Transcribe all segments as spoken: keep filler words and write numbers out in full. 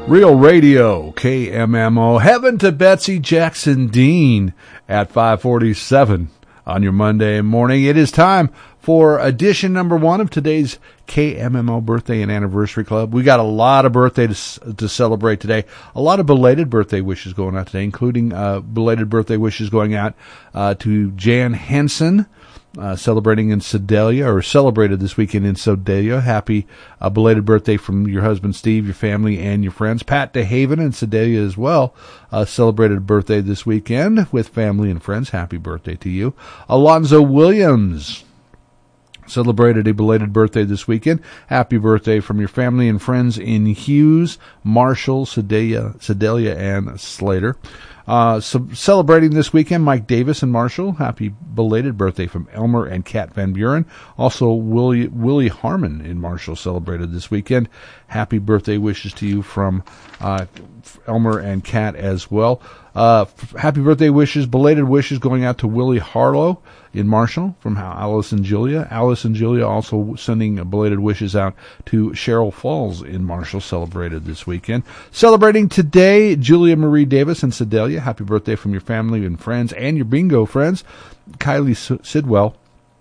Real Radio, K M M O. Heaven to Betsy Jackson Dean at five forty-seven on your Monday morning. It is time for edition number one of today's K M M O Birthday and Anniversary Club. We got a lot of birthdays to, to celebrate today. A lot of belated birthday wishes going out today, including uh, belated birthday wishes going out uh, to Jan Henson, Uh, celebrating in Sedalia, or celebrated this weekend in Sedalia. Happy uh, belated birthday from your husband Steve, your family, and your friends. Pat DeHaven in Sedalia as well uh, celebrated a birthday this weekend with family and friends. Happy birthday to you. Alonzo Williams celebrated a belated birthday this weekend. Happy birthday from your family and friends in Hughes, Marshall, Sedalia, Sedalia and Slater. Uh, so celebrating this weekend, Mike Davis and Marshall. Happy belated birthday from Elmer and Kat Van Buren. Also, Willie, Willie Harmon in Marshall celebrated this weekend. Happy birthday wishes to you from uh, Elmer and Kat as well. Uh, f- happy birthday wishes, belated wishes going out to Willie Harlow in Marshall from Alice and Julia. Alice and Julia also sending belated wishes out to Cheryl Falls in Marshall, celebrated this weekend. Celebrating today, Julia Marie Davis in Sedalia. Happy birthday from your family and friends and your bingo friends. Kylie Sidwell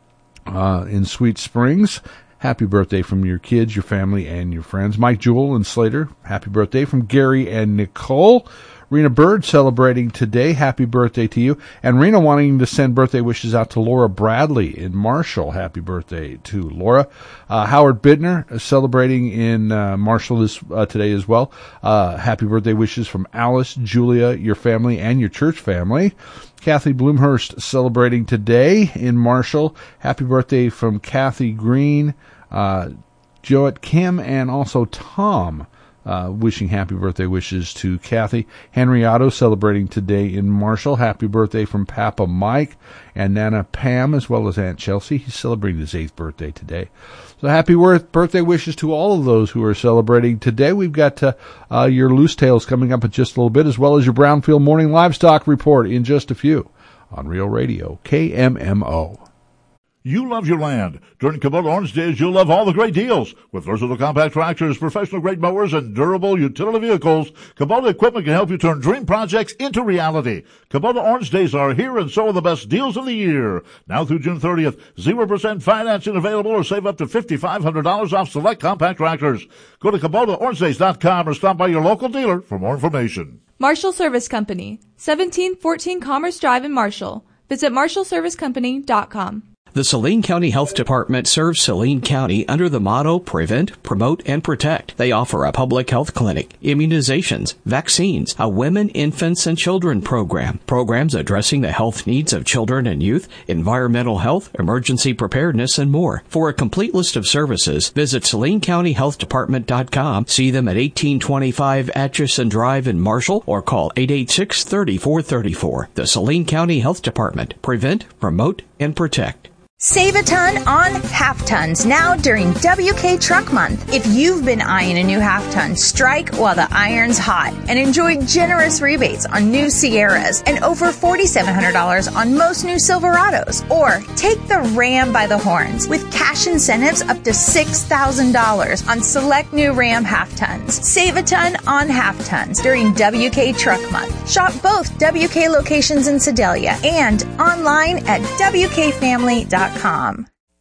uh, in Sweet Springs. Happy birthday from your kids, your family, and your friends. Mike Jewell in Slater. Happy birthday from Gary and Nicole. Rena Bird celebrating today. Happy birthday to you. And Rena wanting to send birthday wishes out to Laura Bradley in Marshall. Happy birthday to Laura. Uh, Howard Bittner celebrating in uh, Marshall this, uh, today as well. Uh, happy birthday wishes from Alice, Julia, your family, and your church family. Kathy Bloomhurst celebrating today in Marshall. Happy birthday from Kathy Green, uh, Joette Kim, and also Tom. Uh, wishing happy birthday wishes to Kathy. Henry Otto celebrating today in Marshall. Happy birthday from Papa Mike and Nana Pam, as well as Aunt Chelsea. He's celebrating his eighth birthday today. So happy birthday wishes to all of those who are celebrating today. We've got uh, uh, your Loose Tales coming up in just a little bit, as well as your Brownfield Morning Livestock Report in just a few on Real Radio, K M M O. You love your land. During Kubota Orange Days, you'll love all the great deals. With versatile compact tractors, professional-grade mowers, and durable utility vehicles, Kubota equipment can help you turn dream projects into reality. Kubota Orange Days are here, and so are the best deals of the year. Now through June thirtieth, zero percent financing available, or save up to five thousand five hundred dollars off select compact tractors. Go to Kubota Orange Days dot com or stop by your local dealer for more information. Marshall Service Company, seventeen fourteen Commerce Drive in Marshall. Visit marshall service company dot com. The Saline County Health Department serves Saline County under the motto Prevent, Promote, and Protect. They offer a public health clinic, immunizations, vaccines, a women, infants, and children program, programs addressing the health needs of children and youth, environmental health, emergency preparedness, and more. For a complete list of services, visit saline county health department dot com, see them at eighteen twenty-five Atchison Drive in Marshall, or call eight eight six, three four three four. The Saline County Health Department. Prevent, Promote, and Protect. Save a ton on half tons now during W K Truck Month. If you've been eyeing a new half ton, strike while the iron's hot and enjoy generous rebates on new Sierras and over four thousand seven hundred dollars on most new Silverados. Or take the Ram by the horns with cash incentives up to six thousand dollars on select new Ram half tons. Save a ton on half tons during W K Truck Month. Shop both W K locations in Sedalia and online at w k family dot com.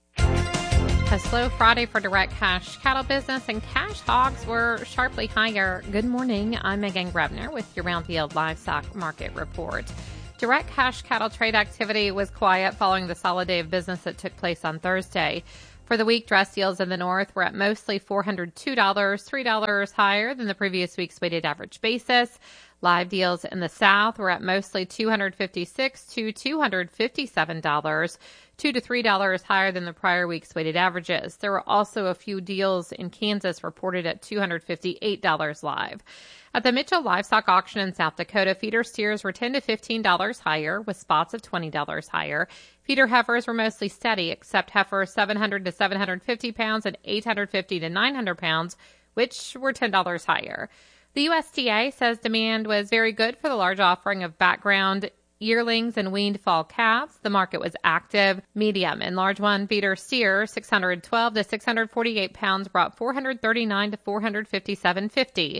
A slow Friday for direct cash cattle business, and cash hogs were sharply higher. Good morning. I'm Megan Grebner with your Brownfield Livestock Market Report. Direct cash cattle trade activity was quiet following the solid day of business that took place on Thursday. For the week, dress deals in the north were at mostly four hundred two dollars, three dollars higher than the previous week's weighted average basis. Live deals in the south were at mostly two hundred fifty-six dollars to two hundred fifty-seven dollars, two to three dollars higher than the prior week's weighted averages. There were also a few deals in Kansas reported at two hundred fifty-eight dollars live. At the Mitchell Livestock Auction in South Dakota, feeder steers were ten to fifteen dollars higher, with spots of twenty dollars higher. Feeder heifers were mostly steady, except heifers seven hundred to seven hundred fifty pounds and eight hundred fifty to nine hundred pounds, which were ten dollars higher. The U S D A says demand was very good for the large offering of background yearlings and weaned fall calves. The market was active. Medium and large one feeder steer, six hundred twelve to six hundred forty-eight pounds, brought four hundred thirty-nine to four hundred fifty-seven fifty.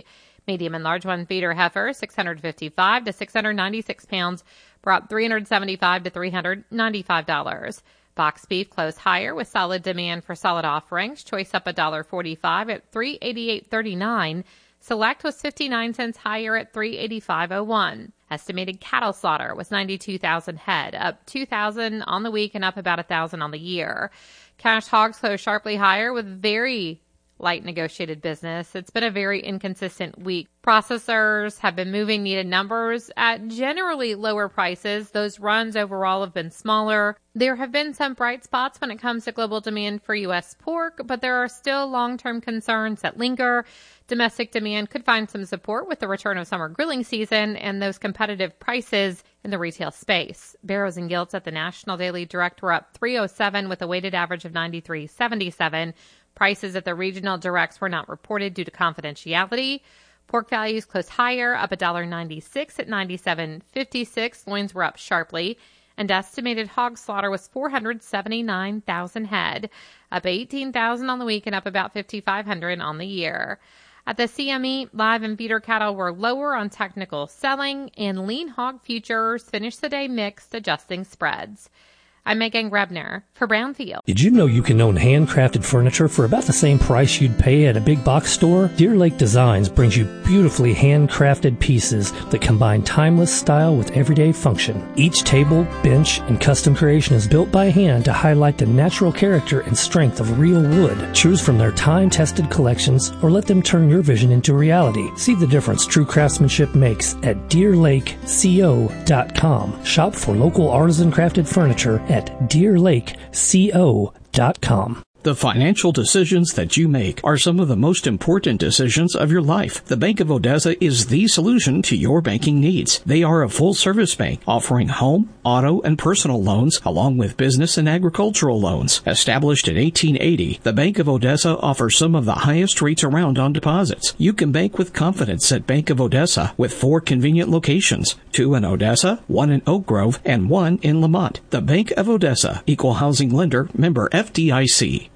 Medium and large one feeder heifer, six hundred fifty-five to six hundred ninety-six pounds, brought three hundred seventy-five to three hundred ninety-five dollars. Box beef closed higher with solid demand for solid offerings. Choice up one dollar forty-five at three eighty-eight thirty-nine. Select was fifty-nine cents higher at three eighty-five oh one. Estimated cattle slaughter was ninety-two thousand head, up two thousand on the week and up about one thousand on the year. Cash hogs closed sharply higher with very light negotiated business. It's been a very inconsistent week. Processors have been moving needed numbers at generally lower prices. Those runs overall have been smaller. There have been some bright spots when it comes to global demand for U S pork, but there are still long-term concerns that linger. Domestic demand could find some support with the return of summer grilling season and those competitive prices in the retail space. Barrows and Gilts at the National Daily Direct were up three oh seven with a weighted average of ninety-three seventy-seven. Prices at the regional directs were not reported due to confidentiality. Pork values closed higher, up one dollar ninety-six at ninety-seven fifty-six. Loins were up sharply, and estimated hog slaughter was four hundred seventy-nine thousand head, up eighteen thousand on the week and up about fifty-five hundred on the year. At the C M E, live and feeder cattle were lower on technical selling, and lean hog futures finished the day mixed, adjusting spreads. I'm Megan Grebner for Brownfield. Did you know you can own handcrafted furniture for about the same price you'd pay at a big box store? Deer Lake Designs brings you beautifully handcrafted pieces that combine timeless style with everyday function. Each table, bench, and custom creation is built by hand to highlight the natural character and strength of real wood. Choose from their time-tested collections or let them turn your vision into reality. See the difference true craftsmanship makes at deer lake co dot com. Shop for local artisan crafted furniture at at deer lake co dot com. The financial decisions that you make are some of the most important decisions of your life. The Bank of Odessa is the solution to your banking needs. They are a full-service bank offering home, auto, and personal loans along with business and agricultural loans. Established in eighteen eighty, the Bank of Odessa offers some of the highest rates around on deposits. You can bank with confidence at Bank of Odessa with four convenient locations, two in Odessa, one in Oak Grove, and one in Lamont. The Bank of Odessa, Equal Housing Lender, member F D I C.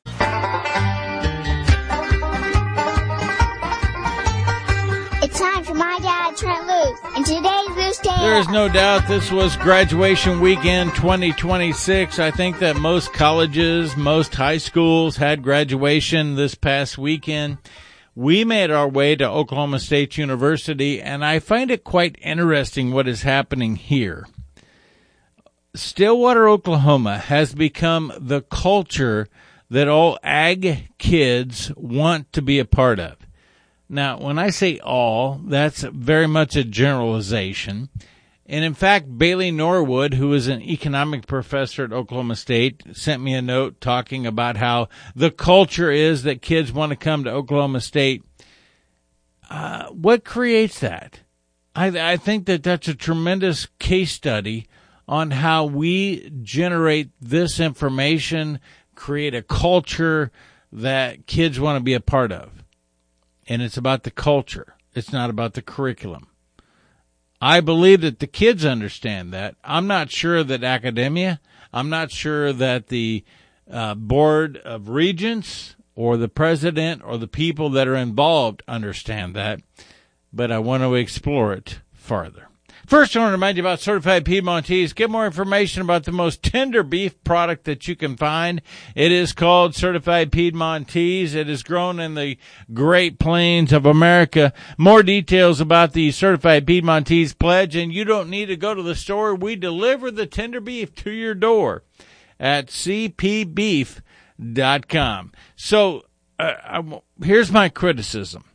It's time for My Dad, Trent Loos, and today's Loose Day. There is no doubt this was graduation weekend twenty twenty-six. I think that most colleges, most high schools had graduation this past weekend. We made our way to Oklahoma State University, and I find it quite interesting what is happening here. Stillwater, Oklahoma has become the culture that all ag kids want to be a part of. Now, when I say all, that's very much a generalization. And in fact, Bailey Norwood, who is an economic professor at Oklahoma State, sent me a note talking about how the culture is that kids want to come to Oklahoma State. Uh, what creates that? I, I think that that's a tremendous case study on how we generate this information, create a culture that kids want to be a part of. And it's about the culture. It's not about the curriculum. I believe that the kids understand that. I'm not sure that academia, I'm not sure that the uh, board of regents or the president or the people that are involved understand that, but I want to explore it farther. First, I want to remind you about Certified Piedmontese. Get more information about the most tender beef product that you can find. It is called Certified Piedmontese. It is grown in the Great Plains of America. More details about the Certified Piedmontese pledge, and you don't need to go to the store. We deliver the tender beef to your door at c p beef dot com. So uh, I, here's my criticism.